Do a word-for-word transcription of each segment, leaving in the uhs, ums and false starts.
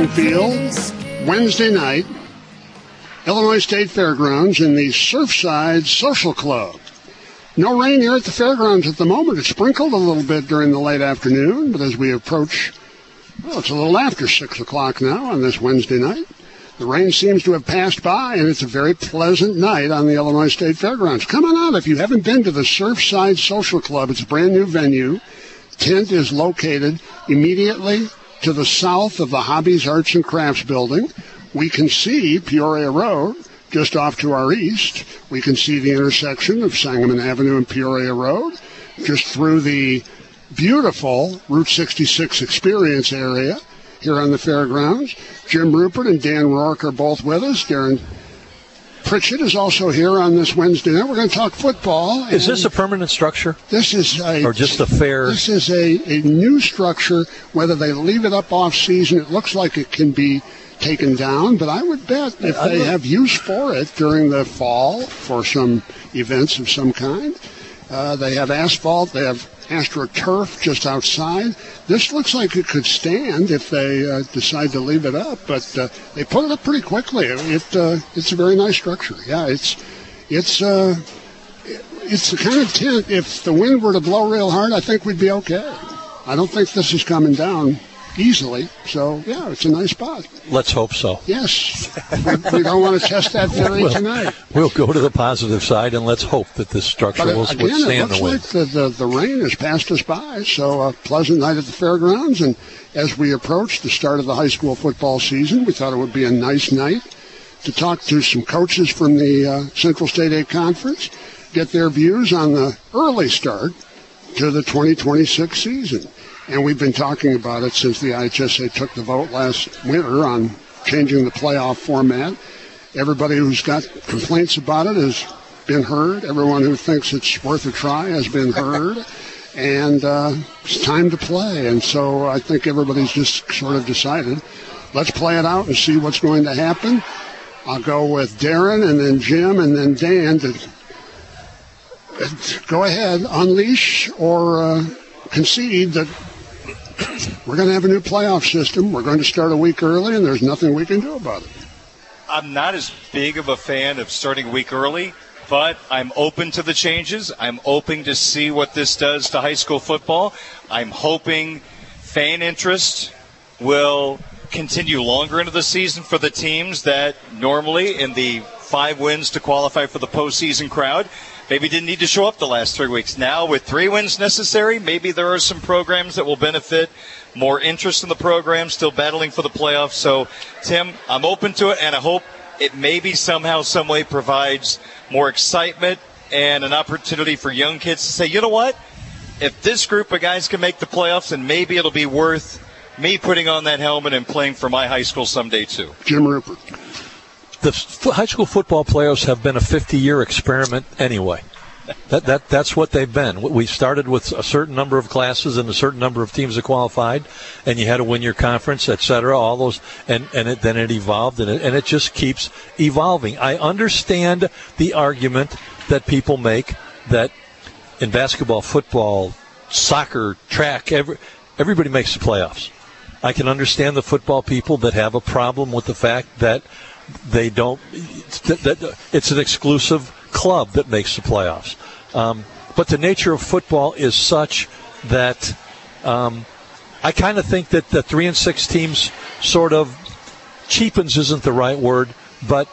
Field, Wednesday night, Illinois State Fairgrounds in the Surfside Social Club. No rain here at the fairgrounds at the moment. It sprinkled a little bit during the late afternoon, but as we approach, well, it's a little after six o'clock now on this Wednesday night. The rain seems to have passed by, and it's a very pleasant night on the Illinois State Fairgrounds. Come on out if you haven't been to the Surfside Social Club. It's a brand-new venue. Tent is located immediately to the south of the Hobbies Arts and Crafts building. We can see Peoria Road just off to our east. We can see the intersection of Sangamon Avenue and Peoria Road just through the beautiful Route sixty-six experience area here on the fairgrounds. Jim Rupert and Dan Rourke are both with us. Darren Pritchett is also here on this Wednesday night. We're going to talk football. Is this a permanent structure? This is a, or just a fair? This is a, a new structure. Whether they leave it up off season, it looks like it can be taken down, but I would bet if they have use for it during the fall for some events of some kind, uh, they have asphalt, they have AstroTurf just outside. This looks like it could stand if they uh, decide to leave it up, but uh, they put it up pretty quickly. It uh, it's a very nice structure. Yeah, it's it's uh, it's the kind of tent. If the wind were to blow real hard, I think we'd be okay. I don't think this is coming down easily, so yeah, it's a nice spot. Let's hope so. Yes, we, we don't want to test that theory we'll, tonight. We'll go to the positive side and let's hope that this structure but will again, withstand it looks the wind. Like the, the the rain has passed us by, so a pleasant night at the fairgrounds. And as we approach the start of the high school football season, we thought it would be a nice night to talk to some coaches from the uh, Central State eight Conference, get their views on the early start to the twenty twenty-six season. And we've been talking about it since the I H S A took the vote last winter on changing the playoff format. Everybody who's got complaints about it has been heard. Everyone who thinks it's worth a try has been heard. And uh, it's time to play. And so I think everybody's just sort of decided, let's play it out and see what's going to happen. I'll go with Darren and then Jim and then Dan to go ahead, unleash or uh, concede that we're going to have a new playoff system. We're going to start a week early, and there's nothing we can do about it. I'm not as big of a fan of starting a week early, but I'm open to the changes. I'm open to see what this does to high school football. I'm hoping fan interest will continue longer into the season for the teams that normally in the five wins to qualify for the postseason crowd maybe didn't need to show up the last three weeks. Now, with three wins necessary, maybe there are some programs that will benefit, more interest in the program, still battling for the playoffs. So, Tim, I'm open to it, and I hope it maybe somehow, some way provides more excitement and an opportunity for young kids to say, you know what, if this group of guys can make the playoffs, then maybe it'll be worth me putting on that helmet and playing for my high school someday too. Jim Rupert. The high school football playoffs have been a fifty-year experiment anyway. That that that's what they've been. We started with a certain number of classes and a certain number of teams that qualified, and you had to win your conference, et cetera. All those, and and it, then it evolved, and it, and it just keeps evolving. I understand the argument that people make that in basketball, football, soccer, track, every, everybody makes the playoffs. I can understand the football people that have a problem with the fact that they don't. That, that it's an exclusive club that makes the playoffs. Um, but the nature of football is such that um, I kind of think that the three and six teams sort of cheapens isn't the right word, but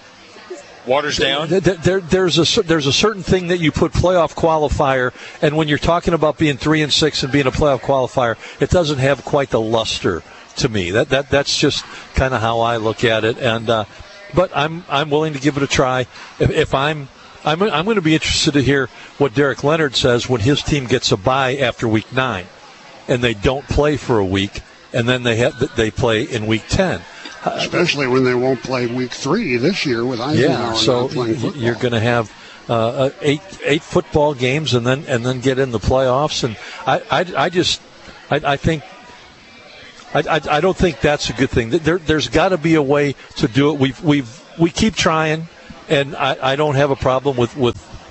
waters down. There, there, there's a there's a certain thing that you put playoff qualifier, and when you're talking about being three and six and being a playoff qualifier, it doesn't have quite the luster to me. That that that's just kind of how I look at it. And uh, but I'm I'm willing to give it a try. If, if I'm I'm I'm going to be interested to hear what Derek Leonard says when his team gets a bye after week nine, and they don't play for a week, and then they have they play in week ten. Especially when they won't play week three this year with Eisenhower. Yeah, so not playing football. You're going to have uh, eight eight football games and then and then get in the playoffs. And I I, I just I, I think I, I I don't think that's a good thing. There there's got to be a way to do it. We've we've we keep trying, and I, I don't have a problem with with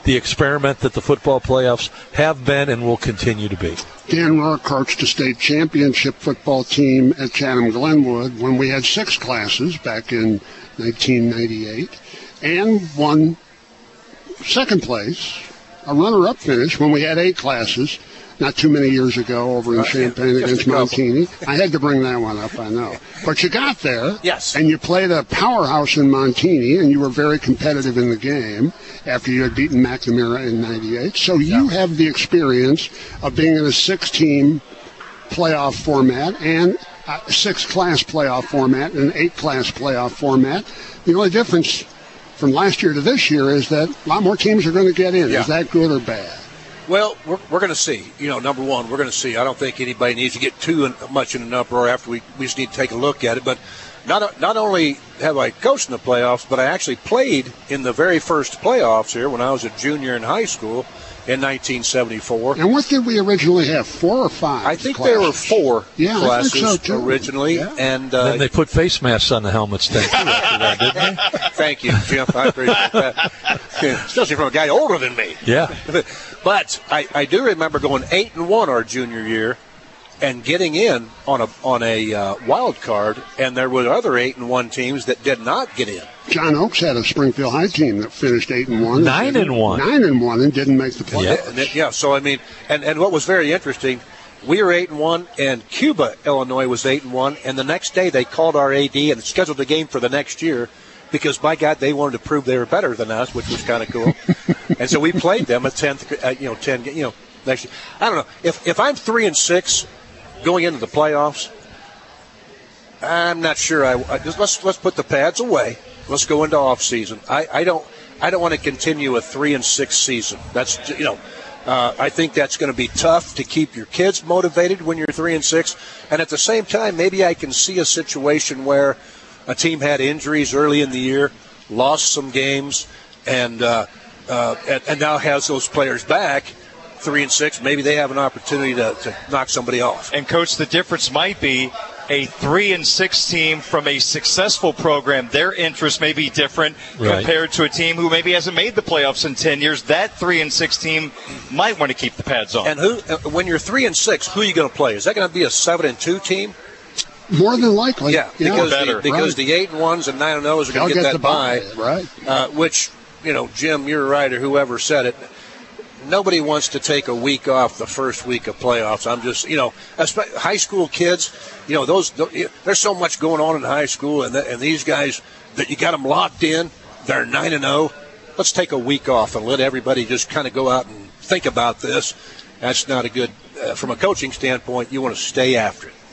the experiment that the football playoffs have been and will continue to be. Dan Rohr coached a state championship football team at Chatham-Glenwood when we had six classes back in nineteen ninety-eight, and won second place, a runner-up finish when we had eight classes not too many years ago over in uh, Champaign yeah, against Montini. I had to bring that one up, I know. But you got there, yes, and you played a powerhouse in Montini, and you were very competitive in the game after you had beaten McNamara in ninety-eight. So you yeah. have the experience of being in a six-team playoff format and a six-class playoff format and an eight-class playoff format. The only difference from last year to this year is that a lot more teams are going to get in. Yeah. Is that good or bad? Well, we're, we're going to see. You know, number one, we're going to see. I don't think anybody needs to get too in, much in an uproar after we, we just need to take a look at it. But not not only have I coached in the playoffs, but I actually played in the very first playoffs here when I was a junior in high school in nineteen seventy-four. And what did we originally have, four or five I think classes? there were four yeah, classes I think so too. originally. Yeah. And uh, then they put face masks on the helmets then, too, after that, didn't they? Thank you, Jim. I appreciate that. Especially from a guy older than me. Yeah. But I, I do remember going eight and one our junior year and getting in on a on a uh, wild card, and there were other eight and one teams that did not get in. John Oakes had a Springfield High team that finished eight and one, nine and one, nine and one, and didn't make the playoffs. Yeah, yeah. So I mean, and, and what was very interesting, we were eight and one, and Cuba, Illinois, was eight and one, and the next day they called our A D and scheduled a game for the next year. Because, by God, they wanted to prove they were better than us, which was kind of cool. And so we played them at tenth, uh, you know, ten, you know, next year. I don't know if if I'm three and six going into the playoffs. I'm not sure. I, I just, let's let's put the pads away. Let's go into off season. I, I don't I don't want to continue a three and six season. That's you know. Uh, I think that's going to be tough to keep your kids motivated when you're three and six. And at the same time, maybe I can see a situation where a team had injuries early in the year, lost some games, and uh, uh, and, and now has those players back, three and six. Maybe they have an opportunity to, to knock somebody off. And, Coach, the difference might be a three and six team from a successful program. Their interest may be different right. compared to a team who maybe hasn't made the playoffs in ten years. That three and six team might want to keep the pads on. And who, when you're three and six, who are you going to play? Is that going to be a seven and two team? More than likely. Yeah, because, yeah. the, because right. the eight and ones and nine and O's are going to get, get that bye. Right. Uh, which, you know, Jim, you're right, or whoever said it. Nobody wants to take a week off the first week of playoffs. I'm just, you know, high school kids, you know, those there's so much going on in high school, and the, and these guys that you got them locked in. They're nine and zero. Let's take a week off and let everybody just kind of go out and think about this. That's not a good, uh, from a coaching standpoint. You want to stay after it.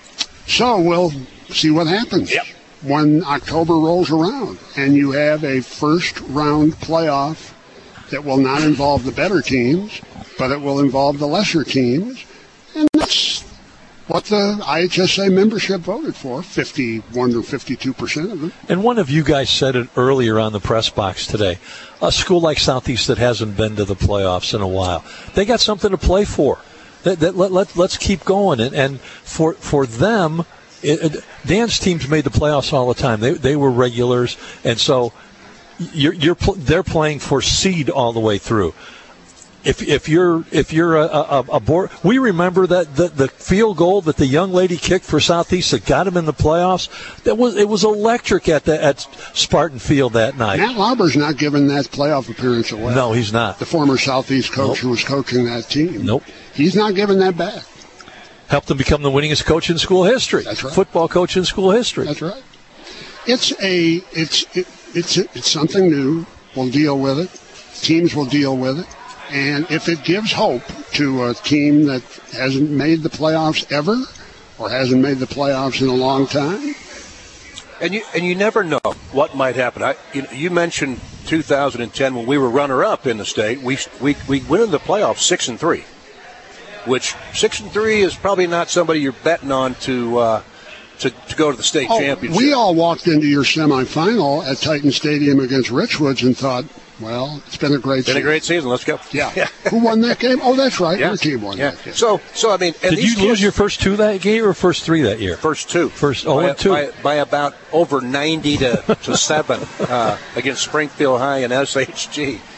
So we'll see what happens yep. when October rolls around and you have a first-round playoff that will not involve the better teams, but it will involve the lesser teams. And that's what the I H S A membership voted for, fifty-one or fifty-two percent of them. And one of you guys said it earlier on the press box today. A school like Southeast that hasn't been to the playoffs in a while, they got something to play for. That, that, let, let, let's keep going. And, and for for them, it, it, Dan's teams made the playoffs all the time. They they were regulars, and so you're, you're they're playing for seed all the way through. If if you're if you're a, a, a board, we remember that the, the field goal that the young lady kicked for Southeast that got him in the playoffs. That was it was electric at the at Spartan Field that night. Matt Lauber's not giving that playoff appearance away. No, he's not. The former Southeast coach nope. who was coaching that team. Nope. He's not giving that back. Helped him become the winningest coach in school history. That's right. Football coach in school history. That's right. It's a it's it, it's it's something new. We'll deal with it. Teams will deal with it. And if it gives hope to a team that hasn't made the playoffs ever or hasn't made the playoffs in a long time. And you and you never know what might happen. I, you, you mentioned two thousand ten when we were runner-up in the state. We we we went into the playoffs six and three, which six and three is probably not somebody you're betting on to uh, to, to go to the state oh, championship. We all walked into your semifinal at Titan Stadium against Richwoods and thought, well, it's been a great been season. a great season. Let's go. Yeah. yeah. Who won that game? Oh, that's right. Yeah. Your team won yeah. that game. So, so I mean, and did these you lose kids, your first two that year or first three that year? First two. First oh by, and two by, by about over ninety to, to seven uh, against Springfield High and S H G.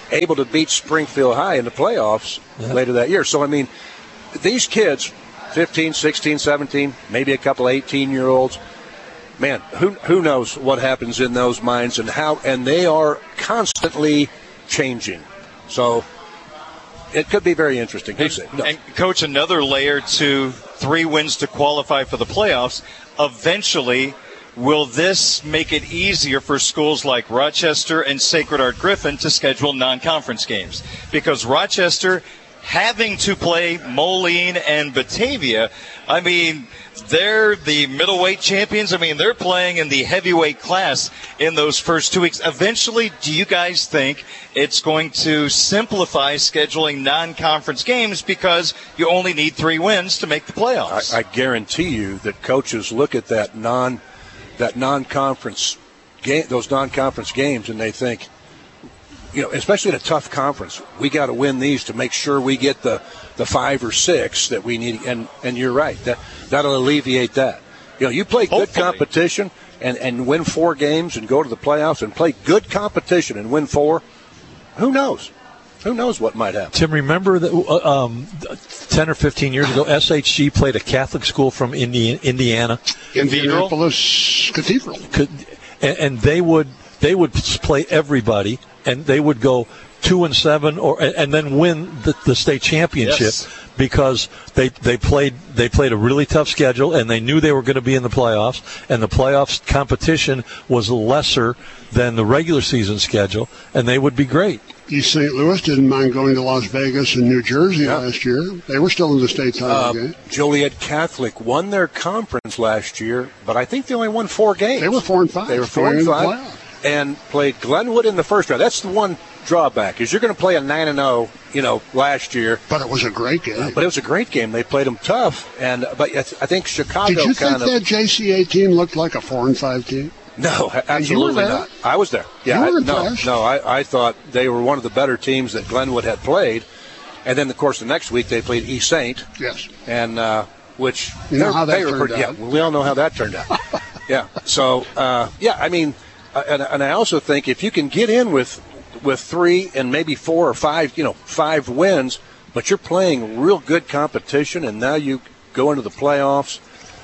able to beat Springfield High in the playoffs yeah. later that year. So, I mean, these kids, fifteen, sixteen, seventeen, maybe a couple eighteen-year-olds, man, who who knows what happens in those minds and how, and they are constantly changing. So it could be very interesting. And, no. and Coach, another layer to three wins to qualify for the playoffs. Eventually, will this make it easier for schools like Rochester and Sacred Heart Griffin to schedule non-conference games? Because Rochester having to play Moline and Batavia, I mean, they're the middleweight champions. I mean, they're playing in the heavyweight class in those first two weeks. Eventually, do you guys think it's going to simplify scheduling non-conference games because you only need three wins to make the playoffs? I, I guarantee you that coaches look at that non that non-conference game, those non-conference games, and they think, you know, especially in a tough conference, we got to win these to make sure we get the, the five or six that we need. And, and you're right, that that'll alleviate that. You know, you play good Hopefully. competition and, and win four games and go to the playoffs and play good competition and win four. Who knows? Who knows what might happen? Tim, remember that um, ten or fifteen years ago, S H G played a Catholic school from Indiana, Indianapolis Cathedral, and, and they would they would play everybody, and they would go two and seven, or and then win the, the state championship yes. because they they played they played a really tough schedule, and they knew they were going to be in the playoffs, and the playoffs competition was lesser than the regular season schedule, and they would be great. East Saint Louis didn't mind going to Las Vegas and New Jersey yeah. last year. They were still in the state title uh, game. Joliet Catholic won their conference last year, but I think they only won four games. They were four and five. They were four and five, and played Glenwood in the first round. That's the one drawback, is you're going to play a nine and zero, you know, last year. But it was a great game. Uh, but it was a great game. They played them tough, and but I think Chicago. Did you kind think of, that J C A team looked like a four and five team? No, absolutely not. I was there. Yeah, you were I, no, no. I, I thought they were one of the better teams that Glenwood had played, and then of course the next week they played East Saint. Yes. And uh, which you know how that they were turned pretty, out. Yeah, we all know how that turned out. yeah. So uh, yeah, I mean, uh, and, and I also think if you can get in with with three and maybe four or five, you know, five wins, but you're playing real good competition, and now you go into the playoffs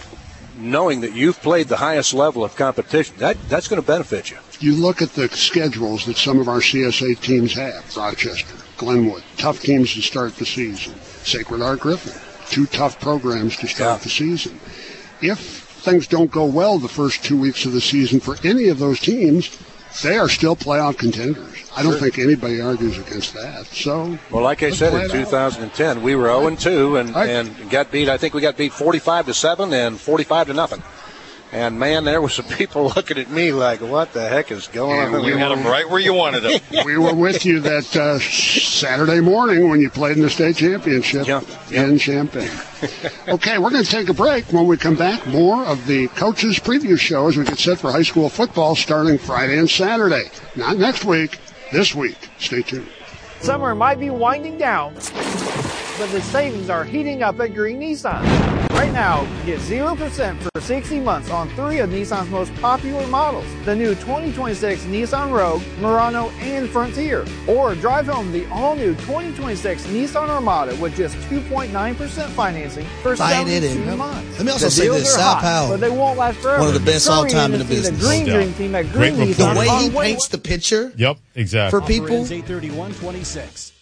knowing that you've played the highest level of competition, that that's going to benefit you. You look at the schedules that some of our C S A teams have. Rochester, Glenwood, tough teams to start the season. Sacred Heart Griffin, two tough programs to start yeah. the season. If things don't go well the first two weeks of the season for any of those teams, they are still playoff contenders. I don't sure. think anybody argues against that. So, well, like I said, in two thousand ten, we were zero and two and, right. and got beat. I think we got beat forty-five to seven and forty-five to nothing. And man, there were some people looking at me like, "What the heck is going yeah, on?" You had them right where you wanted them. We were with you that uh, Saturday morning when you played in the state championship yeah. in yeah. Champaign. Okay, we're going to take a break. When we come back, more of the coaches' preview show as we get set for high school football starting Friday and Saturday. Not next week, this week. Stay tuned. Summer might be winding down, but the savings are heating up at Green Nissan. Right now, get zero percent for sixty months on three of Nissan's most popular models. The new twenty twenty-six Nissan Rogue, Murano, and Frontier. Or drive home the all-new twenty twenty-six Nissan Armada with just two point nine percent financing for seventy-two months. Let me also the say this, Sal hot, Powell, but they won't last forever. one of the best all-time in the business. The Green no Dream Team at Green Nissan. The way he on paints the picture yep, exactly. for people. eight thirty-one twenty-six